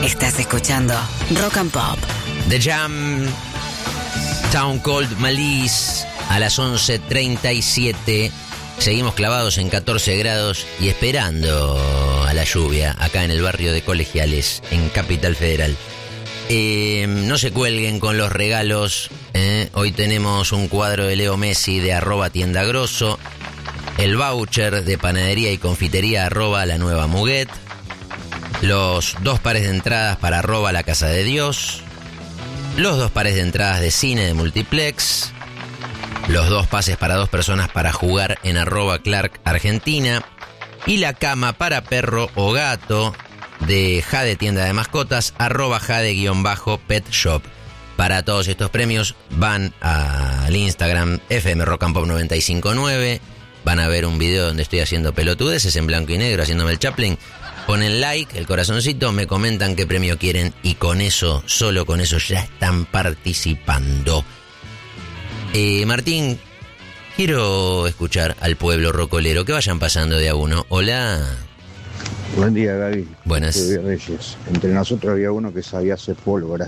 Estás escuchando Rock and Pop. The Jam, Town Called Malice, a las 11:37. Seguimos clavados en 14 grados y esperando a la lluvia acá en el barrio de Colegiales, en Capital Federal. No se cuelguen con los regalos. Hoy tenemos un cuadro de Leo Messi de @tiendagrosso, el voucher de panadería y confitería @la nueva Muguet, los 2 pares de entradas para @la Casa de Dios, los 2 pares de entradas de cine de Multiplex, los 2 pases para 2 personas para jugar en @Clark Argentina y la cama para perro o gato de Jade Tienda de Mascotas, @Jade_Pet Shop. Para todos estos premios van al Instagram FM Rock and Pop 959. Van a ver un video donde estoy haciendo pelotudeces en blanco y negro, haciéndome el Chaplin. Ponen like, el corazoncito, me comentan qué premio quieren y con eso, solo con eso ya están participando. Martín, quiero escuchar al pueblo rocolero, que vayan pasando de a uno. Hola. Buen día, Gaby. Buenas. Soy Reyes. Entre nosotros había uno que sabía hacer pólvora.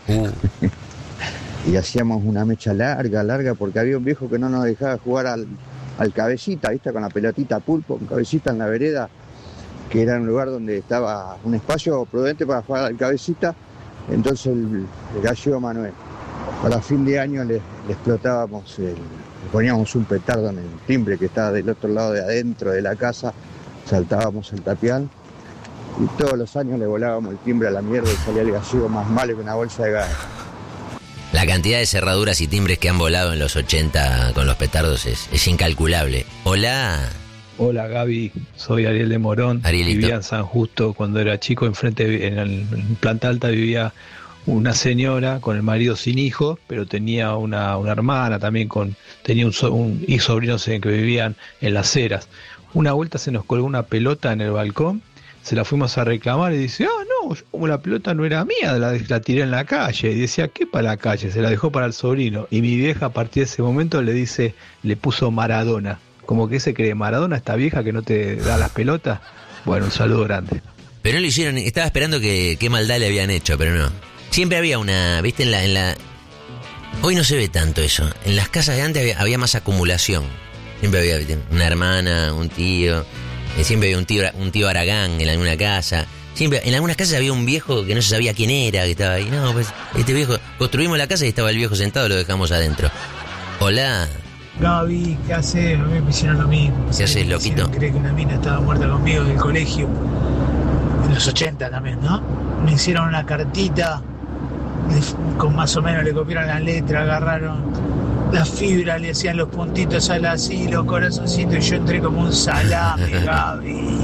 Y hacíamos una mecha larga, porque había un viejo que no nos dejaba jugar al cabecita, ¿viste? Con la pelotita pulpo, con cabecita en la vereda, que era un lugar donde estaba un espacio prudente para jugar al cabecita. Entonces el gallego Manuel, para fin de año le explotábamos, le poníamos un petardo en el timbre que estaba del otro lado de adentro de la casa, saltábamos el tapial y todos los años le volábamos el timbre a la mierda y salía el gallego más malo que una bolsa de gas. La cantidad de cerraduras y timbres que han volado en los 80 con los petardos es incalculable. Hola. Hola Gaby, soy Ariel de Morón. Arielito. Vivía en San Justo cuando era chico, enfrente en planta alta vivía una señora con el marido sin hijos, pero tenía una hermana también, tenía un sobrino que vivían en Las Heras. Una vuelta se nos colgó una pelota en el balcón, se la fuimos a reclamar y dice, no, como la pelota no era mía, la tiré en la calle. Y decía, ¿qué para la calle? Se la dejó para el sobrino. Y mi vieja a partir de ese momento le puso Maradona. Como que se cree, Maradona, esta vieja que no te da las pelotas. Bueno, un saludo grande. Pero no lo hicieron, estaba esperando qué maldad le habían hecho, pero no. Siempre había una, ¿viste? En la hoy no se ve tanto eso. En las casas de antes había más acumulación. Siempre había, ¿viste? Una hermana, un tío. Siempre había un tío Aragán en alguna casa. Siempre, en algunas casas había un viejo que no se sabía quién era, que estaba ahí. No, pues este viejo, construimos la casa y estaba el viejo sentado, lo dejamos adentro. Hola. Gaby, ¿qué haces? A mí me hicieron lo mismo. ¿Qué haces, loquito? Cree que una mina estaba muerta conmigo del colegio. En los 80 también, ¿no? Me hicieron una cartita, con más o menos le copiaron la letra, agarraron la fibra, le hacían los puntitos así, los corazoncitos, y yo entré como un salame, Gaby.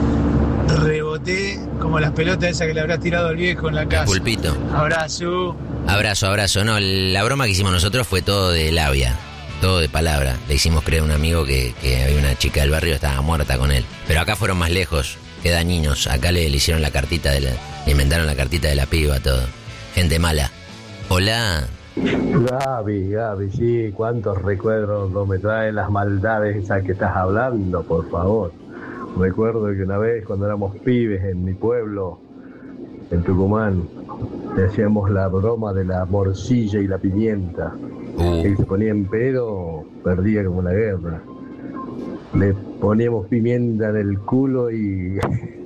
Reboté como las pelotas esas que le habrá tirado el viejo en la casa. Pulpito. Abrazo. Abrazo. No, la broma que hicimos nosotros fue todo de labia. Todo de palabra. Le hicimos creer a un amigo que había una chica del barrio que estaba muerta con él. Pero acá fueron más lejos, que dañinos. Acá le hicieron la cartita le inventaron la cartita de la piba, todo. Gente mala. Hola. Gaby, sí, cuántos recuerdos no me traen las maldades esas que estás hablando, por favor. Recuerdo que una vez cuando éramos pibes en mi pueblo, en Tucumán, le hacíamos la broma de la morcilla y la pimienta. El que se ponía en pedo perdía como la guerra. Le poníamos pimienta en el culo y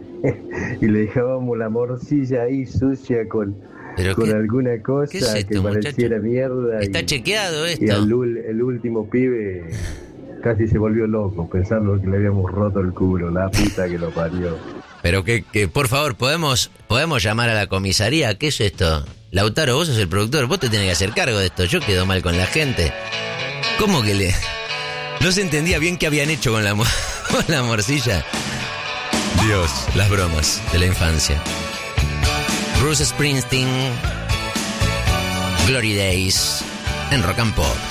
le dejábamos la morcilla ahí sucia con alguna cosa es esto, que pareciera muchacho? mierda. Está chequeado esto. Y el último pibe casi se volvió loco pensando que le habíamos roto el culo, la puta que lo parió. Pero que por favor, ¿podemos llamar a la comisaría? ¿Qué es esto? Lautaro, vos sos el productor, vos te tenés que hacer cargo de esto. Yo quedo mal con la gente. ¿Cómo que no se entendía bien qué habían hecho con la morcilla? Dios, las bromas de la infancia. Bruce Springsteen, Glory Days, en Rock and Pop.